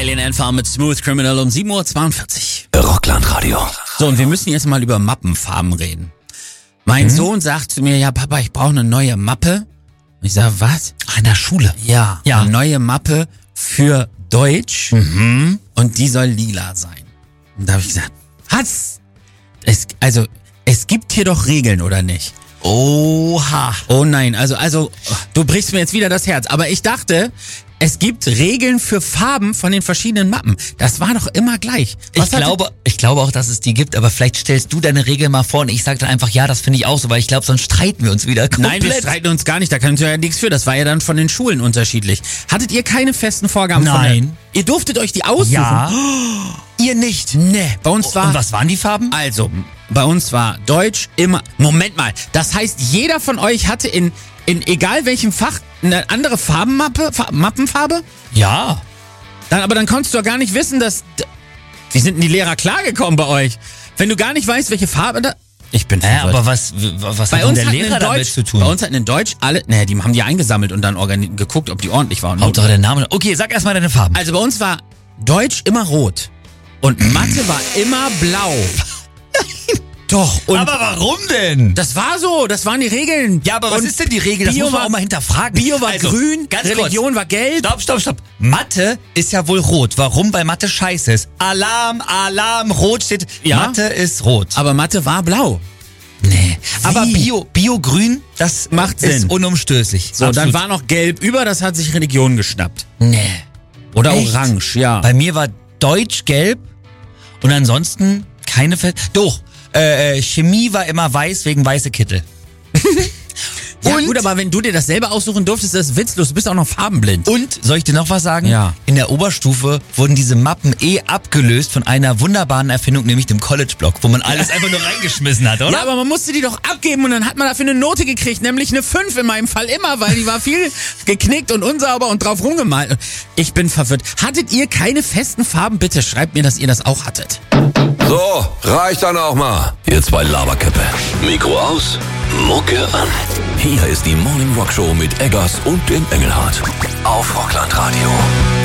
Alien Farm mit Smooth Criminal um 7:42 Uhr. Rockland-Radio. So, und wir müssen jetzt mal über Mappenfarben reden. Mein Sohn sagt zu mir, ja Papa, ich brauche eine neue Mappe. Ich sag, was? In der Schule. Ja, eine neue Mappe für Deutsch und die soll lila sein. Und da habe ich gesagt, was? Es gibt hier doch Regeln, oder nicht? Oha. Oh nein, also du brichst mir jetzt wieder das Herz. Aber ich dachte, es gibt Regeln für Farben von den verschiedenen Mappen. Das war doch immer gleich. Ich glaube auch, dass es die gibt, aber vielleicht stellst du deine Regeln mal vor und ich sage dann einfach, ja, das finde ich auch so, weil ich glaube, sonst streiten wir uns wieder komplett. Nein, wir streiten uns gar nicht, da kannst du ja nichts für. Das war ja dann von den Schulen unterschiedlich. Hattet ihr keine festen Vorgaben? Nein. Ihr durftet euch die aussuchen? Ja. Ihr nicht. Nee, bei uns war... Und was waren die Farben? Also, bei uns war Deutsch immer... Moment mal, das heißt, jeder von euch hatte in egal welchem Fach eine andere Mappenfarbe? Ja. Aber dann konntest du ja gar nicht wissen, dass... Wie sind denn die Lehrer klargekommen bei euch? Wenn du gar nicht weißt, welche Farbe da... Ich bin verwirrt. Aber was hat denn der Lehrer damit zu tun? Bei uns hatten in Deutsch alle... die haben die eingesammelt und dann geguckt, ob die ordentlich waren. Hauptsache der Name. Okay, sag erstmal deine Farben. Also bei uns war Deutsch immer rot und Mathe war immer blau. Doch. Und aber warum denn? das war so, das waren die Regeln. Ja, aber was ist denn die Regel? Das muss man auch mal hinterfragen. Bio war grün, ganz Religion war gelb. Stopp. Mathe ist ja wohl rot. Warum? Weil Mathe scheiße ist. Alarm, rot steht. Ja. Mathe ist rot. Aber Mathe war blau. Nee. Aber Bio grün, das macht ist Sinn. Unumstößlich. So, dann war noch gelb über, das hat sich Religion geschnappt. Nee. Oder Echt? orange, ja. Bei mir war Deutsch gelb und ansonsten keine Doch. Chemie war immer weiß wegen weiße Kittel. Ja gut, aber wenn du dir das selber aussuchen durftest, ist das witzlos. Du bist auch noch farbenblind. Und, soll ich dir noch was sagen? Ja. In der Oberstufe wurden diese Mappen abgelöst von einer wunderbaren Erfindung, nämlich dem College-Block, wo man alles einfach nur reingeschmissen hat, oder? Ja, aber man musste die doch abgeben und dann hat man dafür eine Note gekriegt, nämlich eine 5 in meinem Fall immer, weil die war viel geknickt und unsauber und drauf rumgemalt. Ich bin verwirrt. Hattet ihr keine festen Farben? Bitte schreibt mir, dass ihr das auch hattet. So, reicht dann auch mal. Ihr zwei Laberköppe. Mikro aus, Mucke an. Hier ist die Morning Rock Show mit Eggers und dem Engelhardt. Auf Rockland Radio.